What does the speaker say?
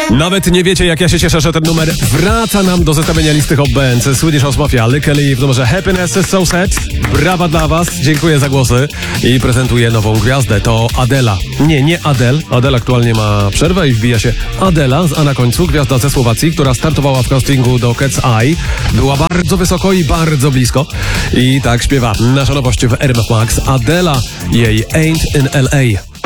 Nawet nie wiecie, jak ja się cieszę, że ten numer wraca nam do zestawienia listy Hot Bands. Swedish House Mafia, Lykke w numerze Happiness is So Sad. Brawa dla was, dziękuję za głosy. I prezentuję nową gwiazdę, to Adela. Nie Adele. Adele aktualnie ma przerwę i wbija się Adela, a na końcu gwiazda ze Słowacji, która startowała w castingu do Cat's Eye. Była bardzo wysoko i bardzo blisko. I tak śpiewa nasza nowość w RMF Max. Adela, jej Ain't in LA.